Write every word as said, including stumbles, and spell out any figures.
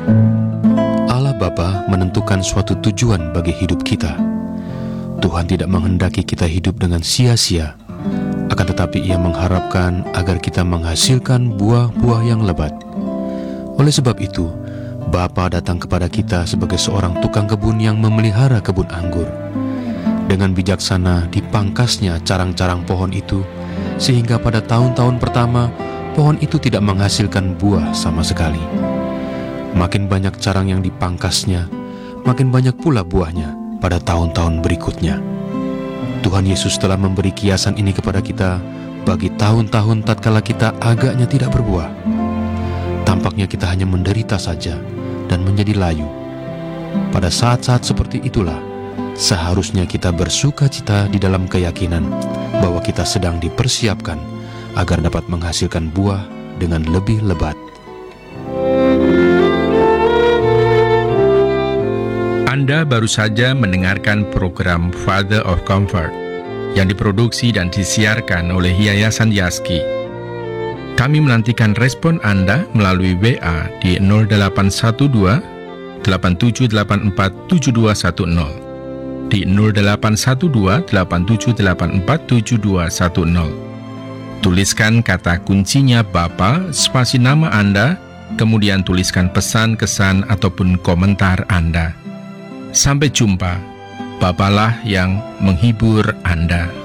Allah Bapa menentukan suatu tujuan bagi hidup kita. Tuhan tidak menghendaki kita hidup dengan sia-sia, akan tetapi Ia mengharapkan agar kita menghasilkan buah-buah yang lebat. Oleh sebab itu, Bapa datang kepada kita sebagai seorang tukang kebun yang memelihara kebun anggur. Dengan bijaksana dipangkasnya carang-carang pohon itu, sehingga pada tahun-tahun pertama, pohon itu tidak menghasilkan buah sama sekali. Makin banyak carang yang dipangkasnya, makin banyak pula buahnya pada tahun-tahun berikutnya. Tuhan Yesus telah memberi kiasan ini kepada kita bagi tahun-tahun tatkala kita agaknya tidak berbuah. Tampaknya kita hanya menderita saja dan menjadi layu. Pada saat-saat seperti itulah, seharusnya kita bersuka cita di dalam keyakinan bahwa kita sedang dipersiapkan agar dapat menghasilkan buah dengan lebih lebat. Anda baru saja mendengarkan program Father of Comfort yang diproduksi dan disiarkan oleh Yayasan Yaski. Kami menantikan respon Anda melalui W A di nol delapan satu dua, delapan tujuh delapan empat, tujuh dua satu nol, di nol delapan satu dua, delapan tujuh delapan empat, tujuh dua satu nol. Tuliskan kata kuncinya Bapa, spasi nama Anda, kemudian tuliskan pesan, kesan, ataupun komentar Anda. Sampai jumpa, Bapalah yang menghibur Anda.